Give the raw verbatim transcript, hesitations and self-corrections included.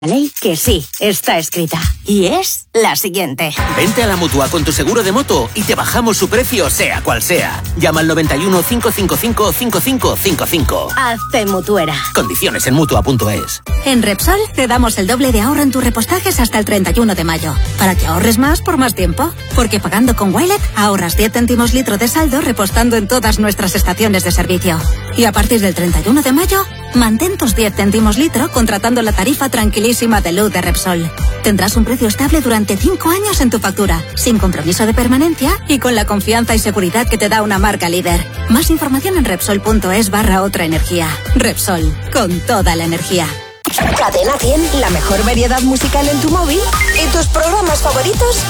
La ley que sí está escrita y es la siguiente. Vente a la Mutua con tu seguro de moto y te bajamos su precio sea cual sea. Llama al noventa y uno, cinco cinco cinco, cinco cinco cinco cinco. Hazte mutuera. Condiciones en mutua punto es. En Repsol te damos el doble de ahorro en tus repostajes hasta el treinta y uno de mayo, para que ahorres más por más tiempo. Porque pagando con Wilet ahorras diez céntimos litro de saldo repostando en todas nuestras estaciones de servicio. Y a partir del treinta y uno de mayo, mantén tus diez céntimos litro contratando la tarifa tranquilísima de luz de Repsol. Tendrás un precio estable durante cinco años en tu factura, sin compromiso de permanencia y con la confianza y seguridad que te da una marca líder. Más información en Repsol.es barra otra energía. Repsol, con toda la energía. Cadena cien, la mejor variedad musical en tu móvil y tus programas favoritos